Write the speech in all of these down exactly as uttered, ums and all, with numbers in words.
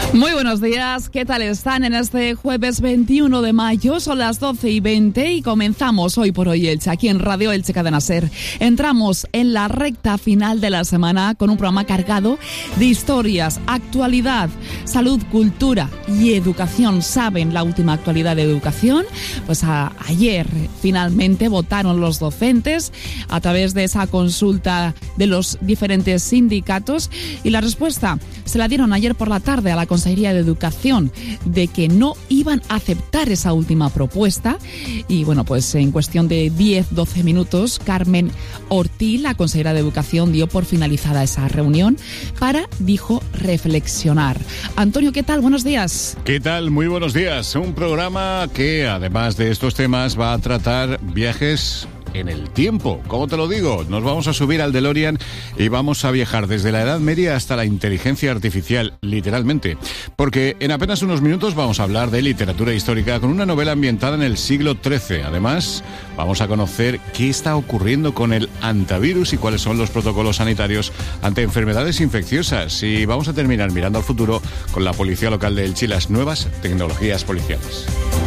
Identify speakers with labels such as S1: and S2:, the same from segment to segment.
S1: Muy buenos días, ¿qué tal están en este jueves veintiuno de mayo? Son las doce y veinte y comenzamos Hoy por Hoy Elche, aquí en Radio Elche Cadena Ser. Entramos en la recta final de la semana con un programa cargado de historias, actualidad, salud, cultura y educación. ¿Saben la última actualidad de educación? Pues a, ayer finalmente votaron los docentes a través de esa consulta de los diferentes sindicatos y la respuesta se la dieron ayer por la tarde a la Consejería de Educación de que no iban a aceptar esa última propuesta y bueno, pues en cuestión de diez a doce minutos Carmen Ortiz, la consejera de Educación, dio por finalizada esa reunión para, dijo, reflexionar. Antonio, ¿qué tal? Buenos días.
S2: ¿Qué tal? Muy buenos días. Un programa que además de estos temas va a tratar viajes en el tiempo. ¿Cómo te lo digo? Nos vamos a subir al DeLorean y vamos a viajar desde la Edad Media hasta la inteligencia artificial, literalmente. Porque en apenas unos minutos vamos a hablar de literatura histórica con una novela ambientada en el siglo trece. Además, vamos a conocer qué está ocurriendo con el hantavirus y cuáles son los protocolos sanitarios ante enfermedades infecciosas. Y vamos a terminar mirando al futuro con la policía local de Elche y las nuevas tecnologías policiales.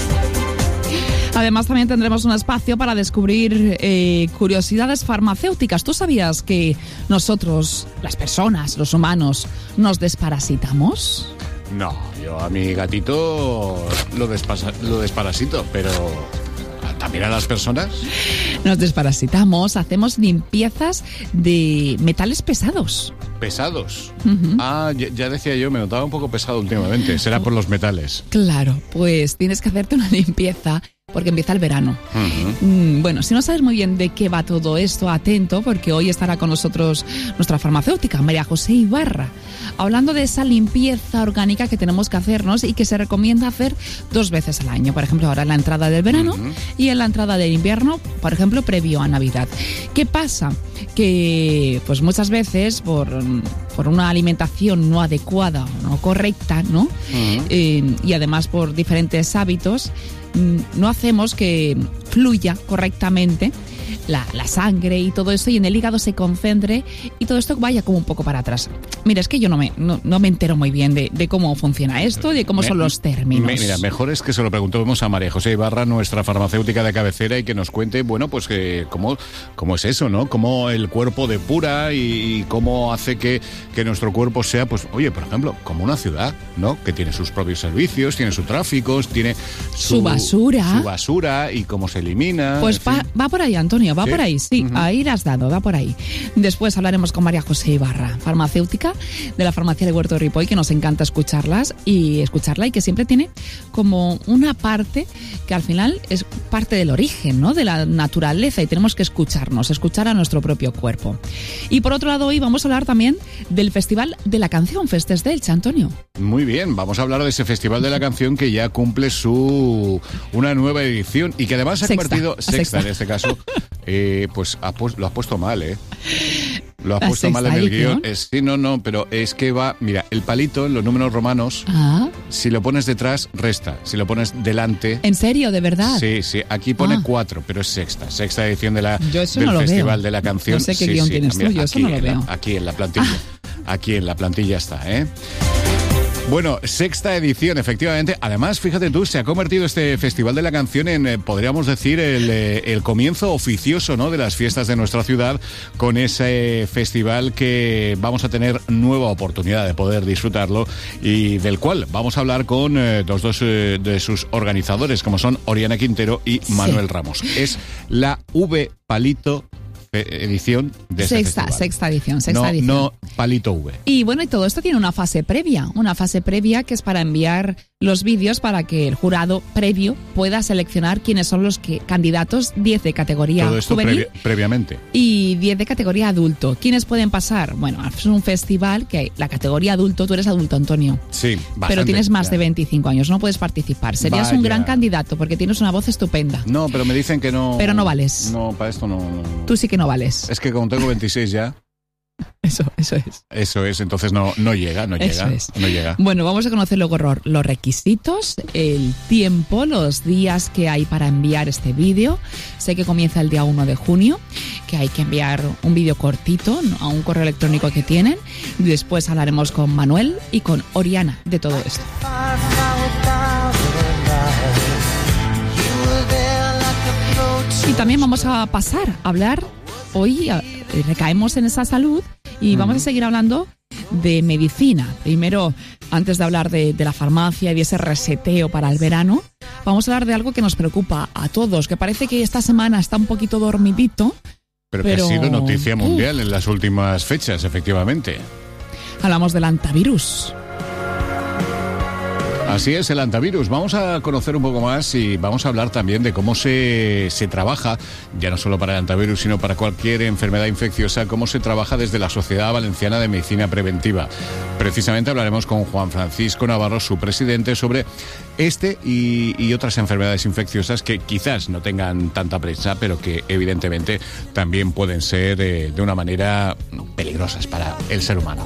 S1: Además, también tendremos un espacio para descubrir eh, curiosidades farmacéuticas. ¿Tú sabías que nosotros, las personas, los humanos, nos desparasitamos?
S2: No, yo a mi gatito lo, despasa, lo desparasito, pero ¿también a las personas?
S1: Nos desparasitamos, hacemos limpiezas de metales pesados.
S2: ¿Pesados? Uh-huh. Ah, ya, ya decía yo, me notaba un poco pesado últimamente. Será por los metales.
S1: Claro, pues tienes que hacerte una limpieza porque empieza el verano. Uh-huh. Mm, bueno, si no sabes muy bien de qué va todo esto, atento, porque hoy estará con nosotros nuestra farmacéutica, María José Ibarra, hablando de esa limpieza orgánica que tenemos que hacernos y que se recomienda hacer dos veces al año. Por ejemplo, ahora en la entrada del verano uh-huh. y en la entrada del invierno, por ejemplo, previo a Navidad. ¿Qué pasa? Que pues muchas veces por, por una alimentación no adecuada, no correcta, ¿no? Uh-huh. Eh, y además por diferentes hábitos, no hacemos que fluya correctamente la, la sangre y todo esto, y en el hígado se concentre y todo esto vaya como un poco para atrás. Mira, es que yo no me, no, no me entero muy bien de, de cómo funciona esto, de cómo me, son los términos.
S2: Me, mira, mejor es que se lo preguntemos a María José Ibarra, nuestra farmacéutica de cabecera, y que nos cuente, bueno, pues que cómo, cómo es eso, ¿no? Cómo el cuerpo depura y, y cómo hace que, que nuestro cuerpo sea, pues, oye, por ejemplo, como una ciudad, ¿no? Que tiene sus propios servicios, tiene su tráfico, tiene su,
S1: su basura.
S2: Su basura y cómo se elimina.
S1: Pues va, va por ahí, Antonio, va
S2: ¿Sí?
S1: por ahí, sí, uh-huh. ahí la has dado, va por ahí. Después hablaremos con María José Ibarra, farmacéutica de la farmacia de Huerto de Ripoll, que nos encanta escucharlas y escucharla y que siempre tiene como una parte que al final es parte del origen, ¿no? De la naturaleza, y tenemos que escucharnos, escuchar a nuestro propio cuerpo. Y por otro lado, hoy vamos a hablar también del Festival de la Canción, Festes de Elche, Antonio.
S2: Muy bien, vamos a hablar de ese Festival de la Canción que ya cumple su una nueva edición y que además se ha
S1: sexta,
S2: convertido, sexta,
S1: sexta
S2: en este caso, eh, pues ha pu- lo has puesto mal, ¿eh? Lo has puesto mal en el guión. Es, sí, no, no, pero es que va, mira, el palito en los números romanos, ah. si lo pones detrás, resta. Si lo pones delante...
S1: ¿En serio? ¿De verdad?
S2: Sí, sí, aquí pone ah. cuatro, pero es sexta. Sexta edición de la, del
S1: no
S2: Festival
S1: veo.
S2: de la Canción.
S1: No sé qué
S2: sí,
S1: guión
S2: sí,
S1: tienes
S2: mira,
S1: tú, yo
S2: aquí,
S1: eso no lo veo.
S2: La, aquí en la plantilla. Ah. Aquí en la plantilla está, ¿eh? Bueno, sexta edición, efectivamente. Además, fíjate tú, se ha convertido este Festival de la Canción en, eh, podríamos decir, el, eh, el comienzo oficioso, ¿no?, de las fiestas de nuestra ciudad, con ese festival que vamos a tener nueva oportunidad de poder disfrutarlo y del cual vamos a hablar con eh, los dos eh, de sus organizadores, como son Oriana Quintero y Manuel sí. Ramos. Es la V Palito edición de este
S1: sexta,
S2: festival.
S1: Sexta edición, sexta
S2: no,
S1: edición.
S2: No Palito V.
S1: Y bueno, y todo esto tiene una fase previa, una fase previa que es para enviar los vídeos para que el jurado previo pueda seleccionar quiénes son los que, candidatos, diez de categoría
S2: todo esto
S1: juvenil
S2: previ- previamente.
S1: Y diez de categoría adulto. ¿Quiénes pueden pasar? Bueno, es un festival que la categoría adulto, tú eres adulto, Antonio.
S2: Sí, bastante.
S1: Pero tienes más
S2: ya.
S1: de veinticinco años, no puedes participar. Serías
S2: Vaya.
S1: un gran candidato porque tienes una voz estupenda.
S2: No, pero me dicen que no...
S1: Pero no vales.
S2: No, para esto no... no.
S1: Tú sí que no vales.
S2: Es que como tengo veintiséis ya...
S1: Eso, eso es.
S2: Eso es, entonces no, no llega, no
S1: Eso
S2: llega,
S1: es.
S2: no llega.
S1: Bueno, vamos a conocer luego los requisitos, el tiempo, los días que hay para enviar este vídeo. Sé que comienza el día uno de junio, que hay que enviar un vídeo cortito a un correo electrónico que tienen. Después hablaremos con Manuel y con Oriana de todo esto. Y también vamos a pasar a hablar, hoy recaemos en esa salud y vamos a seguir hablando de medicina. Primero, antes de hablar de, de la farmacia y de ese reseteo para el verano, vamos a hablar de algo que nos preocupa a todos, que parece que esta semana está un poquito dormidito.
S2: Pero,
S1: pero
S2: que ha sido noticia mundial uh, en las últimas fechas, efectivamente.
S1: Hablamos del antivirus.
S2: Así es, el antivirus. Vamos a conocer un poco más y vamos a hablar también de cómo se, se trabaja, ya no solo para el antivirus, sino para cualquier enfermedad infecciosa, cómo se trabaja desde la Sociedad Valenciana de Medicina Preventiva. Precisamente hablaremos con Juan Francisco Navarro, su presidente, sobre este y, y otras enfermedades infecciosas que quizás no tengan tanta prensa, pero que evidentemente también pueden ser eh, de una manera peligrosas para el ser humano.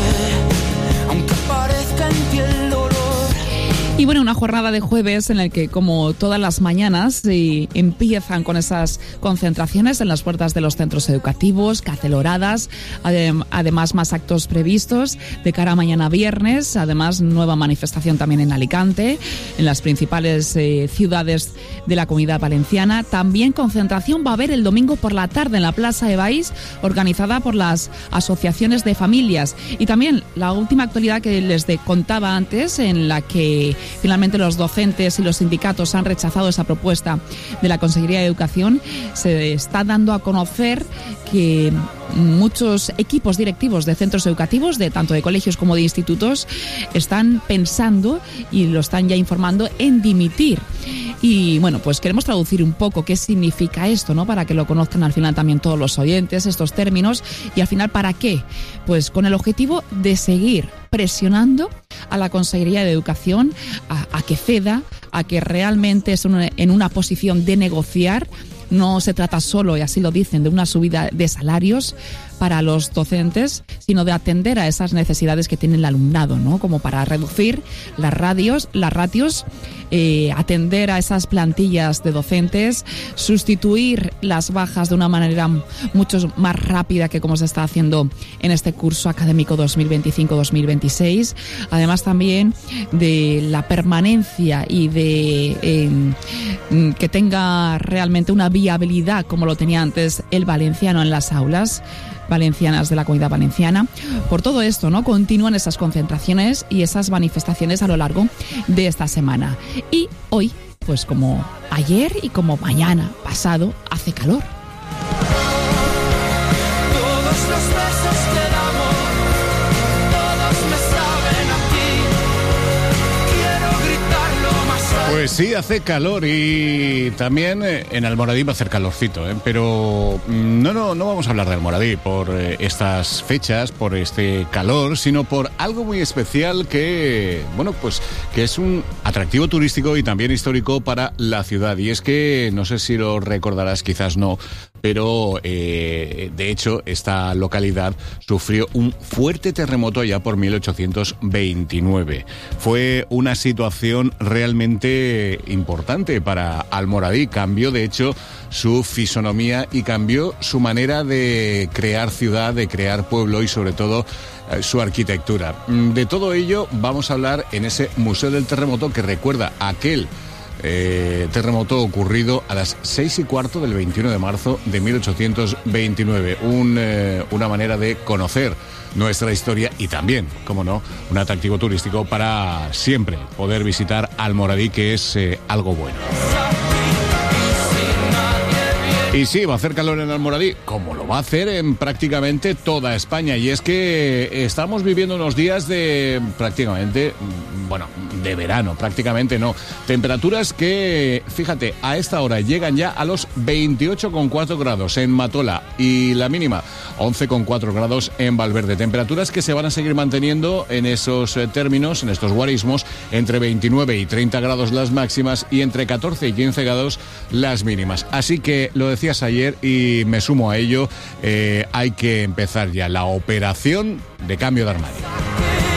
S3: Aunque parezca en ti el dolor.
S1: Y bueno, una jornada de jueves en la que, como todas las mañanas, eh, empiezan con esas concentraciones en las puertas de los centros educativos, caceloradas, adem- además más actos previstos de cara a mañana viernes, además nueva manifestación también en Alicante, en las principales eh, ciudades de la Comunidad Valenciana. También concentración va a haber el domingo por la tarde en la Plaza de Baix, organizada por las asociaciones de familias. Y también la última actualidad que les de, contaba antes, en la que finalmente los docentes y los sindicatos han rechazado esa propuesta de la Consejería de Educación. Se está dando a conocer que muchos equipos directivos de centros educativos, de tanto de colegios como de institutos, están pensando y lo están ya informando en dimitir. Y bueno, pues queremos traducir un poco qué significa esto, ¿no? Para que lo conozcan al final también todos los oyentes, estos términos, y al final ¿para qué? Pues con el objetivo de seguir presionando a la Consejería de Educación a, a que ceda, a que realmente es una, en una posición de negociar. No se trata solo, y así lo dicen, de una subida de salarios para los docentes, sino de atender a esas necesidades que tiene el alumnado, ¿no? Como para reducir las radios, las ratios, eh, atender a esas plantillas de docentes, sustituir las bajas de una manera mucho más rápida que como se está haciendo en este curso académico dos mil veinticinco dos mil veintiséis, además también de la permanencia y de eh, que tenga realmente una viabilidad como lo tenía antes el valenciano en las aulas valencianas de la Comunidad Valenciana. Por todo esto, ¿no? Continúan esas concentraciones y esas manifestaciones a lo largo de esta semana. Y hoy, pues como ayer y como mañana pasado, hace calor.
S3: Todos los besos que damos, todos me saben a ti. Quiero gritarlo más alto.
S2: Pues sí, hace calor y también eh, en Almoradí va a hacer calorcito, ¿eh? Pero mm, no, no, no vamos a hablar de Almoradí por eh, estas fechas, por este calor, sino por algo muy especial que, bueno, pues que es un atractivo turístico y también histórico para la ciudad. Y es que, no sé si lo recordarás, quizás no, pero eh, de hecho esta localidad sufrió un fuerte terremoto allá por mil ochocientos veintinueve. Fue una situación realmente importante para Almoradí. Cambió de hecho su fisonomía y cambió su manera de crear ciudad, de crear pueblo y sobre todo eh, su arquitectura. De todo ello vamos a hablar en ese Museo del Terremoto que recuerda aquel Eh, terremoto ocurrido a las seis y cuarto del veintiuno de marzo de mil ochocientos veintinueve. Un, eh, una manera de conocer nuestra historia y también, como no, un atractivo turístico para siempre poder visitar Almoradí, que es eh, algo bueno. Y sí, va a hacer calor en Almoradí, como lo va a hacer en prácticamente toda España. Y es que estamos viviendo unos días de prácticamente, bueno, de verano, prácticamente no. Temperaturas que, fíjate, a esta hora llegan ya a los veintiocho coma cuatro grados en Matola y la mínima once coma cuatro grados en Valverde. Temperaturas que se van a seguir manteniendo en esos términos, en estos guarismos, entre veintinueve y treinta grados las máximas y entre catorce y quince grados las mínimas. Así que, lo decía noticias ayer y me sumo a ello. Eh, hay que empezar ya la operación de cambio de armario.